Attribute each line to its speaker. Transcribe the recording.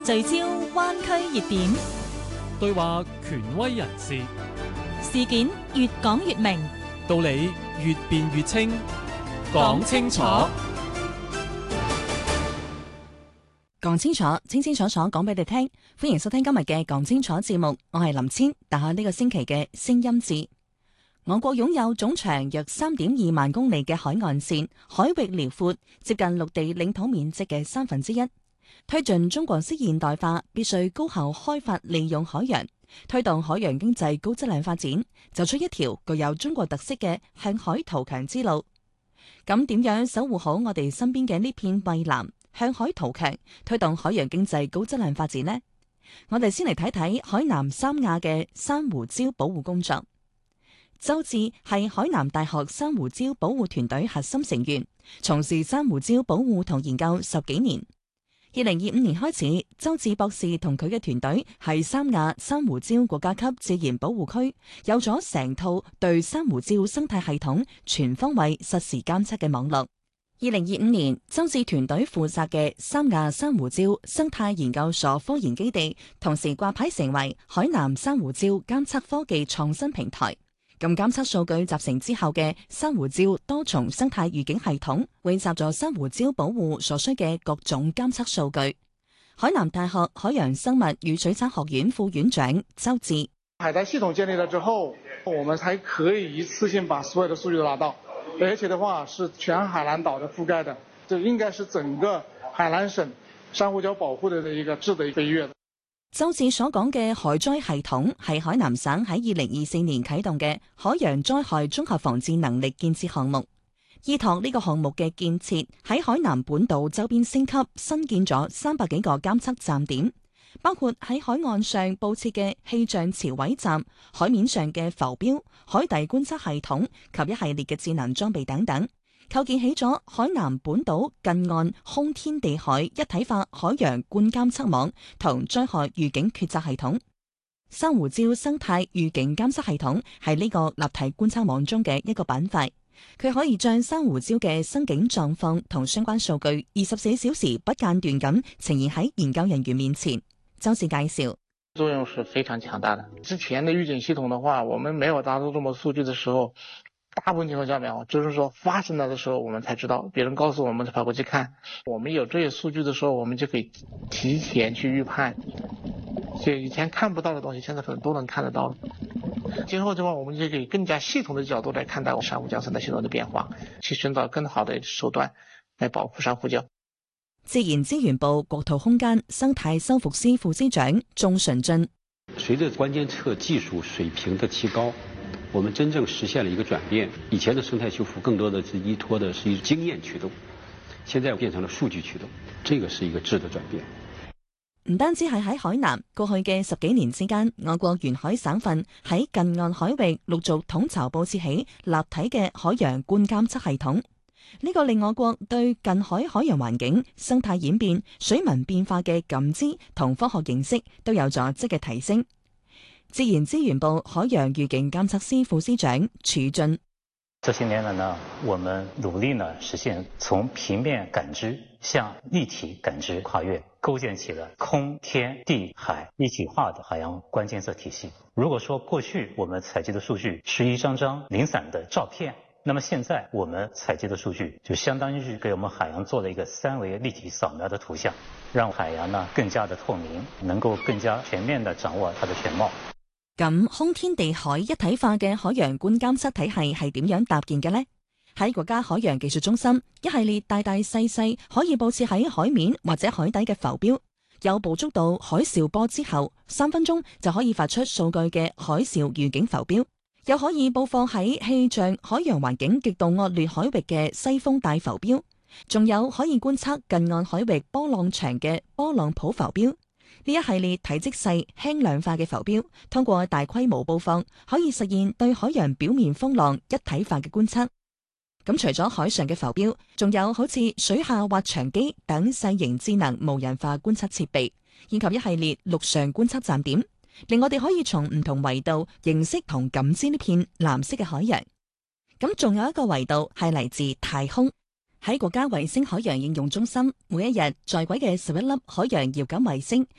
Speaker 1: 聚焦灣區熱點，
Speaker 2: 對話權威人士，
Speaker 1: 事件越講越明，
Speaker 2: 道理越辯越清，講清楚。
Speaker 3: 講清楚，清清楚楚講俾你聽。歡迎收聽今日嘅講清楚節目，我係林千，打下呢個星期嘅聲音字。我國擁有總長約3.2萬公里嘅海岸線，海域遼闊，接近陸地領土面積嘅1/3。推進中國式現代化，必須高效開發利用海洋，推動海洋經濟高質量發展，走出一條具有中國特色嘅向海圖強之路。咁點樣守護好我哋身邊嘅呢片蔚藍，向海圖強，推動海洋經濟高質量發展呢？我哋先嚟睇睇海南三亞嘅珊瑚礁保護工作。周智係海南大學珊瑚礁保護團隊核心成員，從事珊瑚礁保護同研究10幾年。2025年開始，周智博士同佢嘅團隊喺三亞珊瑚礁國家級自然保護區有咗成套對珊瑚礁生態系統全方位實時監測嘅網絡。2025年，周智團隊負責嘅三亞珊瑚礁生態研究所科研基地，同時掛牌成為海南珊瑚礁監測科技創新平台。咁監測數據集成之後嘅珊瑚礁多重生態預警系統，匯集咗珊瑚礁保護所需嘅各種監測數據。海南大學海洋生物與水產學院副院長周智：
Speaker 4: 海帶系統建立了之後，我們才可以一次性把所有的數據都拿到，而且的話是全海南島的覆蓋的，這應該是整個海南省珊瑚礁保護的一個質的飛躍。
Speaker 3: 周智所講嘅海災系統係海南省喺2024年啟動嘅海洋災害綜合防治能力建設項目。依託呢個項目嘅建設，喺海南本島周邊升級，新建咗300幾個監測站點，包括喺海岸上佈設嘅氣象潮位站、海面上嘅浮標、海底觀測系統及一系列嘅智能裝備等等，構建起咗海南本島近岸空天地海一體化海洋觀監測網同災害預警決策系統。珊瑚礁生態預警監測系統係呢個立體觀測網中嘅一個板塊，佢可以將珊瑚礁嘅生境狀況同相關數據24小時不間斷咁呈現喺研究人員面前。周智介紹，
Speaker 4: 作用是非常強大的。之前的預警系統的話，我們沒有拿到這麼數據的時候，大部分情況下面就是說發生了的時候我們才知道，別人告訴我們才跑過去看。我們有這些數據的時候，我們就可以提前去預判，所以以前看不到的東西現在可能都能看得到。今後的話，我們就可以更加系統的角度來看待珊瑚礁生態系統的變化，去尋找更好的手段來保護珊瑚礁。
Speaker 3: 自然資源部國土空間生態修復司副司長鍾順進：
Speaker 5: 隨着關監測技術水平的提高，我們真正實現了一個轉變。以前的生態修復更多的是依託的是一經驗驅動，現在變成了數據驅動，這個是一個質的轉變。
Speaker 3: 唔單止係喺海南，過去嘅10幾年之間，我國沿海省份喺近岸海域陸續統籌佈設起立體嘅海洋觀監測系統。呢個令我國對近海海洋環境、生態演變、水文變化嘅感知同科學認識都有咗質嘅提升。自然資源部海洋預警監測司副司長褚俊：
Speaker 6: 這些年來呢，我們努力呢實現從平面感知向立體感知跨越，構建起了空天地海一體化的海洋觀監測體系。如果說過去我們採集的數據是一張張零散的照片，那麼現在我們採集的數據就相當於是給我們海洋做了一個3維立體掃描的圖像，讓海洋呢更加的透明，能夠更加全面的掌握它的全貌。
Speaker 3: 咁空天地海一體化嘅海洋觀監測體系係點樣搭建嘅呢？喺國家海洋技術中心，一系列大大細細可以佈設喺海面或者海底嘅浮標，有捕捉到海嘯波之後3分鐘就可以發出數據嘅海嘯預警浮標，又可以佈放喺氣象海洋環境極度惡劣海域嘅西風帶浮標，仲有可以觀測近岸海域波浪長嘅波浪譜浮標。呢一系列體積細、輕量化嘅浮標，通過大規模佈放，可以實現對海洋表面風浪一體化嘅觀測。咁除咗海上嘅浮標，仲有好似水下滑翔機等細型智能無人化觀測設備，以及一系列陸上觀測站點，令我哋可以從唔同維度認識同感知呢片藍色嘅海洋。咁仲有一個維度係嚟自太空。 喺國家衛星海洋應用中心，每一日在軌嘅11粒海洋遙感衛星